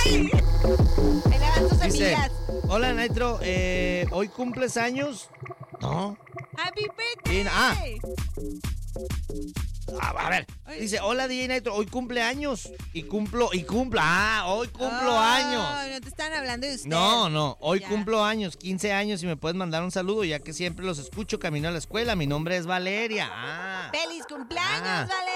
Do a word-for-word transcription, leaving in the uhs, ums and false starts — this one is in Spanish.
¡Ay! Ahí le van tus Dice, amigas. hola Nitro, eh, ¿hoy cumples años? No. ¡Happy birthday! Y- ah. A, a ver, dice, hola D J Nitro, hoy cumple años. Y cumplo, y cumplo, ah, hoy cumplo Oh, años. No te están hablando de usted. No, no, hoy Ya. cumplo años, quince años y me puedes mandar un saludo ya que siempre los escucho camino a la escuela. Mi nombre es Valeria. Ah. ¡Feliz cumpleaños, Ah. Vale!